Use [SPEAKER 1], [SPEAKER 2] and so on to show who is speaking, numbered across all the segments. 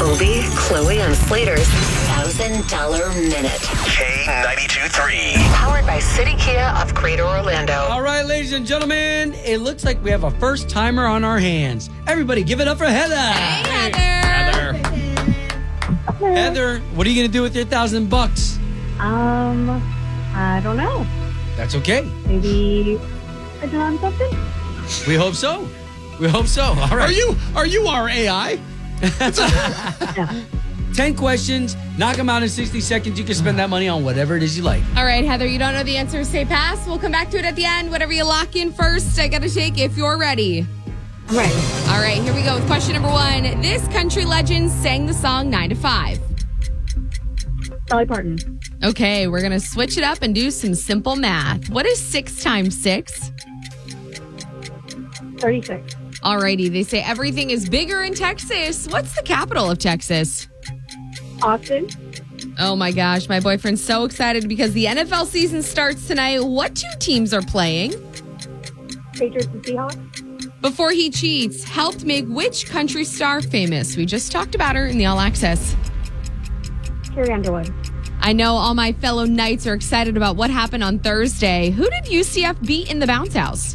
[SPEAKER 1] Obie, Chloe, and Slater's $1,000 Minute.
[SPEAKER 2] K92.3.
[SPEAKER 1] Powered by City Kia of Greater Orlando.
[SPEAKER 3] All right, ladies and gentlemen, it looks like we have a first-timer on our hands. Everybody give it up for Heather.
[SPEAKER 4] Hey, Heather.
[SPEAKER 3] Heather, what are you going to do with your $1,000?
[SPEAKER 5] I don't know.
[SPEAKER 3] That's okay.
[SPEAKER 5] Maybe spend it on something?
[SPEAKER 3] We hope so. We hope so. All right.
[SPEAKER 6] Are you our AI?
[SPEAKER 3] 10 questions. Knock them out in 60 seconds. You can spend that money on whatever it is you like.
[SPEAKER 4] All right, Heather, you don't know the answer, say pass. We'll come back to it at the end. Whatever you lock in first, I got to take if you're ready.
[SPEAKER 5] I'm ready.
[SPEAKER 4] All right, here we go with question number 1. This country legend sang the song 9 to 5.
[SPEAKER 5] Dolly Parton.
[SPEAKER 4] Okay, we're going to switch it up and do some simple math. What is 6 times 6?
[SPEAKER 5] 36.
[SPEAKER 4] Alrighty, they say everything is bigger in Texas. What's the capital of Texas?
[SPEAKER 5] Austin.
[SPEAKER 4] Oh my gosh, my boyfriend's so excited because the NFL season starts tonight. What 2 teams are playing?
[SPEAKER 5] Patriots and Seahawks.
[SPEAKER 4] Before He Cheats helped make which country star famous? We just talked about her in the All Access.
[SPEAKER 5] Carrie Underwood.
[SPEAKER 4] I know all my fellow Knights are excited about what happened on Thursday. Who did UCF beat in the bounce house?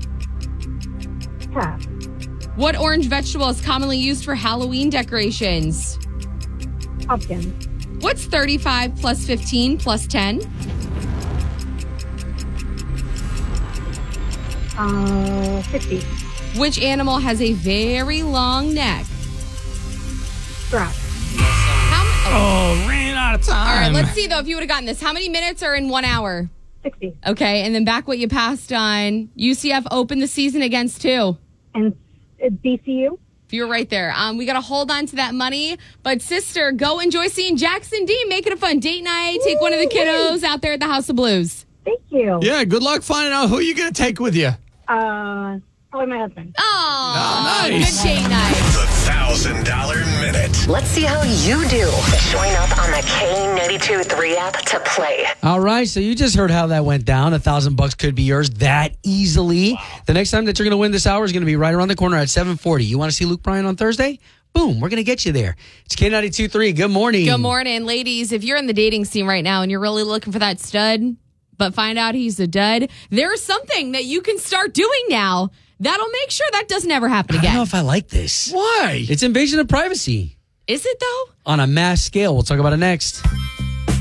[SPEAKER 5] Pass.
[SPEAKER 4] What orange vegetable is commonly used for Halloween decorations?
[SPEAKER 5] Pumpkin.
[SPEAKER 4] What's 35 plus 15 plus 10?
[SPEAKER 5] 50.
[SPEAKER 4] Which animal has a very long neck?
[SPEAKER 5] Giraffe.
[SPEAKER 6] Ran out of time.
[SPEAKER 4] All right, let's see, though, if you would have gotten this. How many minutes are in 1 hour?
[SPEAKER 5] 60.
[SPEAKER 4] Okay, and then back what you passed on. UCF opened the season against who?
[SPEAKER 5] And DCU.
[SPEAKER 4] You're right there. We got to hold on to that money. But, sister, go enjoy seeing Jackson D. Make it a fun date night. Take one of the kiddos out there at the House of Blues.
[SPEAKER 5] Thank you.
[SPEAKER 6] Yeah, good luck finding out who you're going to take with you.
[SPEAKER 5] Probably my husband.
[SPEAKER 4] Oh,
[SPEAKER 6] nice.
[SPEAKER 4] Good date night.
[SPEAKER 2] The $1,000 Minute.
[SPEAKER 1] Let's see how you do. Join up on the K92.3 app to play.
[SPEAKER 3] All right, so you just heard how that went down. $1,000 could be yours that easily. Wow. The next time that you're going to win this hour is going to be right around the corner at 7:40. You want to see Luke Bryan on Thursday? Boom, we're going to get you there. It's K92.3. Good morning.
[SPEAKER 4] Good morning, ladies. If you're in the dating scene right now and you're really looking for that stud, but find out he's a dud, there's something that you can start doing now that'll make sure that doesn't ever happen again.
[SPEAKER 3] I don't know if I like this.
[SPEAKER 6] Why?
[SPEAKER 3] It's invasion of privacy.
[SPEAKER 4] Is it, though?
[SPEAKER 3] On a mass scale. We'll talk about it next.